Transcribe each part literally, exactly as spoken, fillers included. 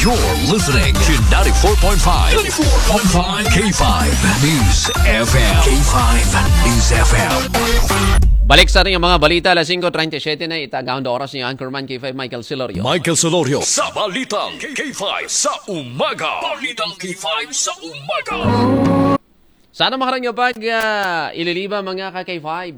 You're listening to ninety-four point five. ninety-four point five K five News F M. K five News F M. Balik sa ating mga balita, alas five thirty-seven na itagawang oras ni Anchorman K five Michael Silorio. Michael Silorio sa Balitang K five sa Umaga. Balitang K five sa Umaga. Sana makarang nyo pag uh, ililiba mga ka-K five.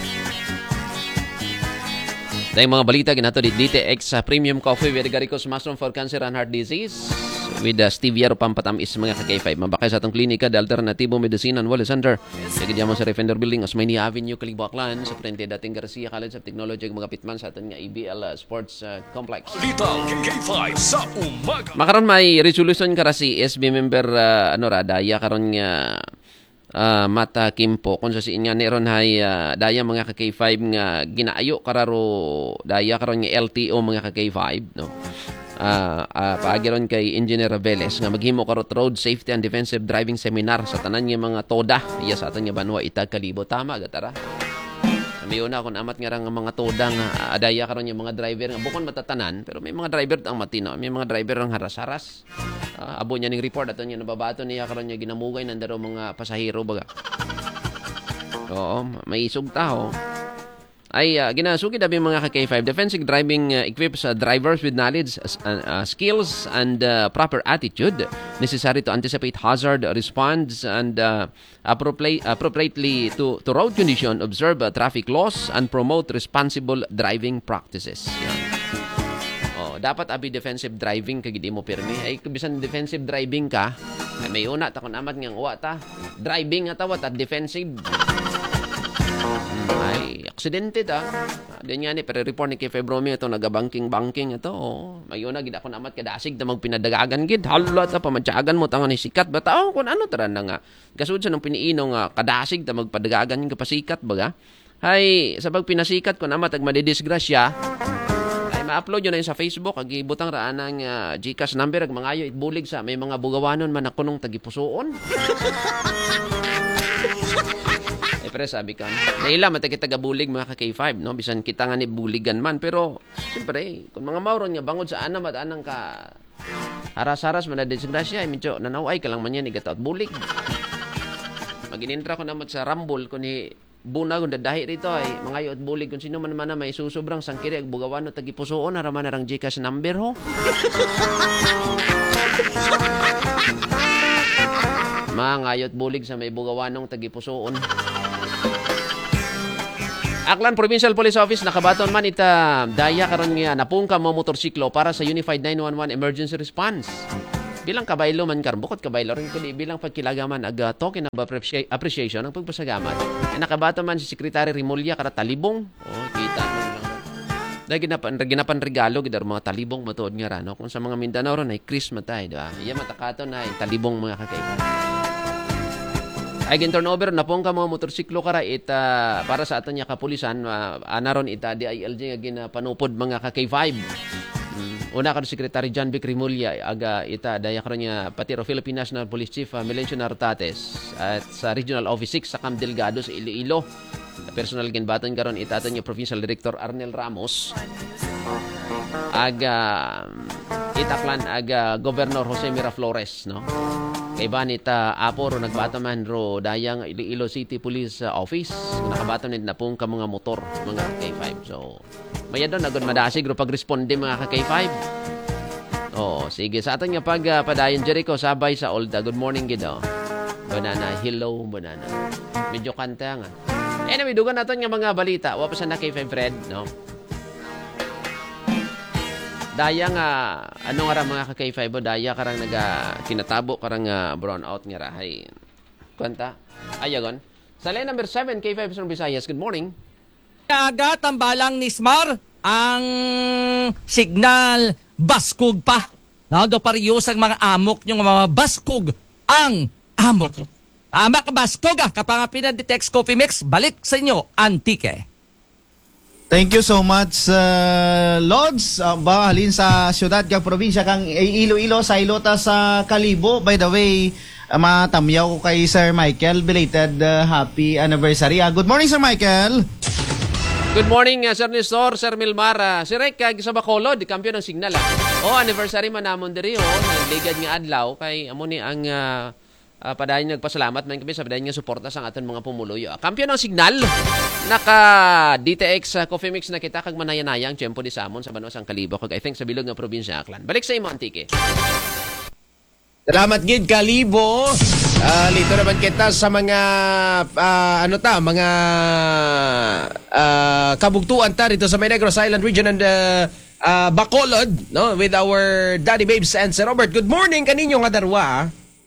Dahil mga balita, ginato di D T X uh, Premium Coffee with Garicos Mushroom for Cancer and Heart Disease with uh, stevia o pampatamis mga ka-K five. Mabakay sa atong klinika, the Alternativo Medicine and Wellness Center. Kaya mo sa Refender Building, Osmania Avenue, Kalibaklan, sa Frente dating Garcia College of Technology, mga pitman sa ating nga E B L uh, Sports uh, Complex. Balitang K five sa Umaga. Makaroon may resolution kara si S B member uh, ano ra, daya karon nga Uh, Mata Kimpo kung sa siin nga neron hay uh, daya mga ka-K five nga ginaayo kararo daya karon nga L T O mga ka-K five no. Uh, uh, paagiron kay Engineer Veles nga maghimo karot road safety and defensive driving seminar sa tanan nga mga toda iya sa aton nga banwa Itag Kalibo tama gatara. May una kung amat nga rang mga toda nga uh, daya karon nga mga driver nga bukon matatanan pero may mga driver ang matino, may mga driver ang haras-haras. Uh, abo niya ning report ato niya nababato niya karon niya ginamugay nandaro mga pasahero baga. Oo, may isog taho. Ay uh, ginasugi dabi mga ka-K five defensive driving uh, equips uh, drivers with knowledge, uh, uh, skills and uh, proper attitude necessary to anticipate hazard, responds and uh, appropriate, appropriately to to road condition, observe uh, traffic laws and promote responsible driving practices. Yan. Oh, dapat abi defensive driving kag di mo pirmi ay bisan defensive driving ka ay may una ta kun amat nga uwa ta driving nga tawat at defensive ay aksidente ta din nga ni pero report ni kay Febromi ito nagabanking banking ito oh. May una gid ako namat kadasig ta magpinadagagan gid hala ta pamadyagan mo tangan ni sikat bata oh, kun ano tara na nga gasud sa nang piniino nga kadasig ta magpadagagan yung kapasikat baga hay sa pag pinasikat kun amat ag madidisgrasya ay ma-upload yun na yun sa Facebook ag ibutang raan ng uh, Gcash number ag mangayo itbulig sa may mga bugawanon man akunong tagipusoon. Pero sabi ka, naila matagi taga-bulig mga ka-K five, no? Bisan kita nga ni buligan man. Pero, siyempre, kung mga mauron nga, bangod sa anam at anang ka haras-haras, manadisgrasya, ay medyo nanaway ka lang man yan, igato at bulig. Maginintra ko naman sa Rambol, kung ni Buna, kung dadahi rito, ay mga at bulig, kung sino man man na may susobrang sangkiri, ag bugawan o tagipusoon, haraman na rang Gcash number, ho? Mga ngayot bulig sa may bugawanong tagipusoon. Aklan Provincial Police Office nakabaton man ita daya karon nga napungka mo motorsiklo para sa Unified nine one one Emergency Response. Bilang kabaylo man karon bukod kabaylo rin kundi bilang pagkilagaman aga token of appreciation ng pagpasagamat. E nakabaton man si Secretary Rimulya kara talibong. Oh, kita man. Dahil ginapan, ginapan regalo gidar mga talibong matuod nga rano kung sa mga Mindanao ron ay Chris matay, di ba? Iya matakaton na talibong mga kakaiba. Ay gin turnover na pong ka mga motorsiklo kara ita para sa aton nya kapulisan uh, anaron ita D I L G nga ginapanupod mga ka K five. Um, una ka Secretary John Vic Rimulya aga ita daya karon nya Patiro Philippine National Police Chief uh, Melencio Nartates at sa Regional Office six sa Camp Delgado sa Iloilo. Personal ginbaton karon ita aton nya Provincial Director Arnel Ramos. Aga itaklan aga Governor Jose Miraflores no. Kay banita aporo nagbato man ro dayang Iloilo City Police uh, Office nakabato nit na pong ka mga motor mga K five. So mayadon nagod madasig ro pagresponde mga K five. Oh, sige sa aton nga pag uh, padayon Jericho sabay sa Olda. Good morning gid oh. Banana, hello banana. Medyo kanta nga. Anyway, dugan naton nga mga balita. Wa pa sa na K five Fred, no? Daya nga, ano nga ra mga ka-K five, daya karang naga kinatabo, karang uh, brown out nga rahay. Kwanta? Ayagon. Sa line number seven, K five from Visayas, good morning. Aga, tambalang ni Smar, ang signal, baskog pa. No, do pariyos ang mga amok, yung mga baskog, ang amok. Ama ka baskog, ah, kapangapin Detect Coffee Mix, balik sa inyo, Antique. Thank you so much, uh, Lods. Uh, ba, halin sa syudad kang probinsya kang Iloilo sa Ilota sa Kalibo. By the way, uh, matamyaw ko kay Sir Michael. Belated uh, happy anniversary. Uh, good morning, Sir Michael. Good morning, uh, Sir Nestor, Sir Milmar. Uh, si Rek, kag sa Bacolod, kampiyon ng Signal. Ah. Oh, anniversary man namon diri oh, ligad nga adlaw kay amo ni ang uh, uh, padayon nagpasalamat man kami sa padayon nga suporta sa aton mga pumuluyo. Ah. Kampiyon ng Signal. Naka D T X uh, Coffee Mix na kita kag manayanayang tiyempo di samon sa Banosang Kalibo kag I think sa bilog nga probinsya Aklan. Balik sa imo Antike. Salamat gid Kalibo. Uh, lito naman kita sa mga uh, ano ta, mga uh, kabugtuan ta rito sa May Negros Island region and uh, uh, Bacolod, no, with our Daddy Babes and Sir Robert. Good morning kaninyo nga darwa.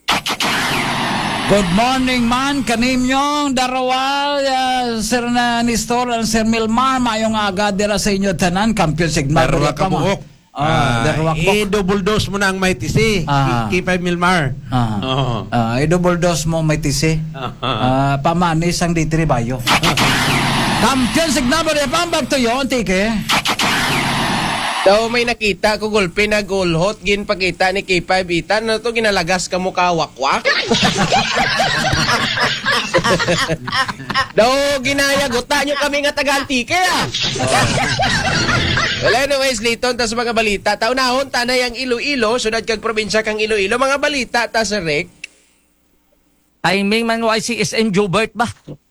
Good morning man kaninyong darawa uh, Sir na Nestor and Sir Milmar mayong aga dira sa inyo tanan kampiyon Signal Darwa ka buhok. Ah, darwa ka buhok. I-double dose mo na ang Mighty C. Ah. K five Milmar. Ah. Oo. Ah, i-double dose mo may tisi. Ah, pamanis ang ditri bayo. Kampiyon Signal ba pambag to yon tike. Daw may nakita ko gulpe na gulhot gin pakita ni K five Itan na to ginalagas ka mo kawakwak. Daw ginayagutan nyo kami nga taga-Antike ah. Well, anyways, liton ta sa mga balita. Taunahon, tanay ang Iloilo, sunod kag probinsya kang Iloilo. Mga balita ta sa Rick. Timing man Y C S N Jobert ba?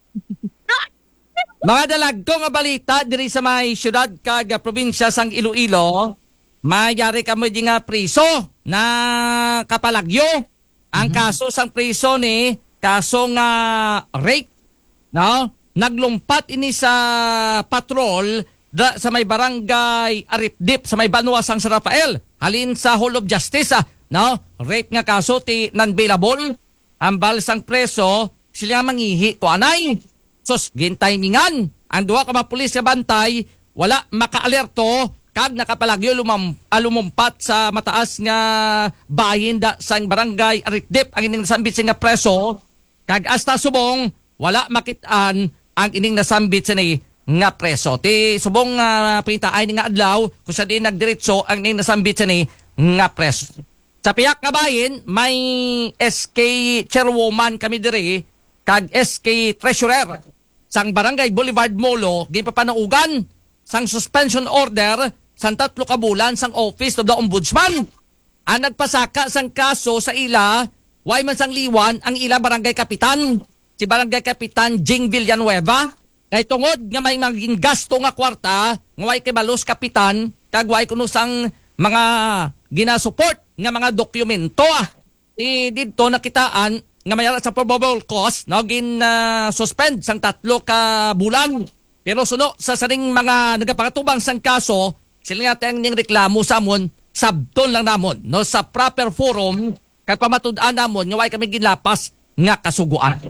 Mga dalagko nga balita diri sa may syudad kag probinsya sang Iloilo, mayari kamo di nga priso na kapalagyo. Ang kaso sang priso ni kaso nga rape, no? Naglumpat ini sa patrol da, sa may barangay Aripdip sa may Banwa sang San Rafael. Halin sa Hall of Justice, ah, no? Rape nga kaso ti non-bailable. Ang balsang preso sila mangihi ko anay. Sos, gintimingan. Ang duwa ka mga pulis nga bantay, wala maka-alerto, kag nakapalagyo lumam, alumumpat sa mataas nga bahin da sang barangay Arikdip, ang ining nasambit nga preso, kag hasta subong, wala makitaan ang ining nasambit sa ni nga preso. Ti subong uh, pintaay ni nga adlaw, kung sa di nagdiretso ang ining nasambit sa ni nga preso. Sa piyak nga bahin, may S K chairwoman kami diri, kag S K treasurer sang Barangay Boulevard Molo ginpapanaugan sang suspension order sang tatlo ka bulan sang Office of the Ombudsman. Ang nagpasaka sang kaso sa ila way man sang liwan ang ila barangay kapitan, si Barangay Kapitan Jing Villanueva, kay tungod nga may maging gasto nga kwarta nga way kay balos kapitan kag way kuno sang mga ginasupport nga mga dokumento ah. Di dito nakitaan nga mayara sa probable cause, no, gin uh, suspend sang tatlo ka bulan. Pero suno sa saring mga nagapakatubang sang kaso, sila nga tayong ning reklamo sa amon, sabton lang namon, no, sa proper forum, kag pamatud-an namon, nga way kami ginlapas nga kasuguan.